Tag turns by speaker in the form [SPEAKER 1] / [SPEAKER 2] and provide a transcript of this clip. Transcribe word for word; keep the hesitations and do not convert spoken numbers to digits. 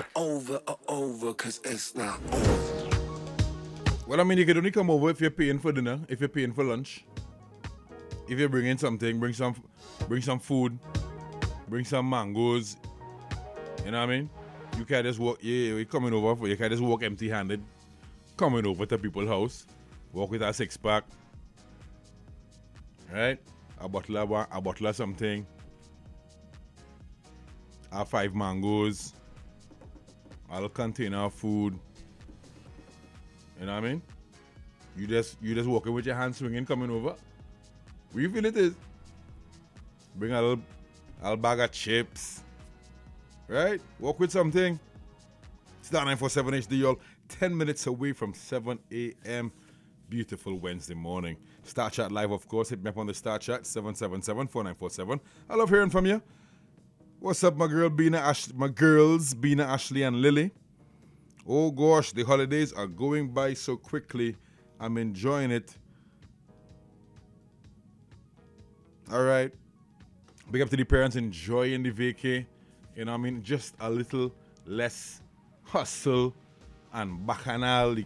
[SPEAKER 1] over or over, cause it's not over.
[SPEAKER 2] Well, I mean, you can only come over if you're paying for dinner, if you're paying for lunch. If you're bringing something, bring some, bring some food, bring some mangoes. You know what I mean? You can't just walk. Yeah, you're coming over for. You can't just walk empty-handed. Coming over to people's house, walk with a six pack, right? A bottle of a bottle of something. A five mangoes. A little container of food. You know what I mean? You just you just walking with your hands swinging, coming over. What you feel it is? Bring a little, a little bag of chips. Right? Walk with something. Star nine four seven H D, y'all. ten minutes away from seven a.m. Beautiful Wednesday morning. Star Chat Live, of course. Hit me up on the Star Chat, seven seven seven, four nine four seven. I love hearing from you. What's up, my girl, Bina Ash- my girls, Bina, Ashley, and Lily? Oh, gosh, the holidays are going by so quickly. I'm enjoying it. All right. Big up to the parents enjoying the vacay. You know what I mean? Just a little less hustle and bacchanal. The